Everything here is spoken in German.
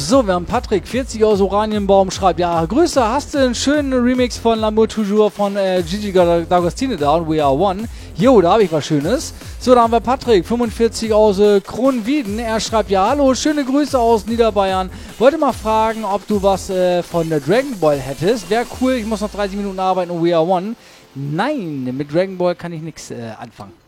So, wir haben Patrick, 40 aus Oranienbaum, schreibt, ja, Grüße, hast du einen schönen Remix von L'amour toujours von Gigi D'Agostino da und We Are One? Jo, da habe ich was Schönes. So, da haben wir Patrick, 45 aus Kronwieden. Er schreibt, ja, hallo, schöne Grüße aus Niederbayern. Wollte mal fragen, ob du was von Dragon Ball hättest. Wäre cool, ich muss noch 30 Minuten arbeiten und We Are One. Nein, mit Dragon Ball kann ich nichts anfangen.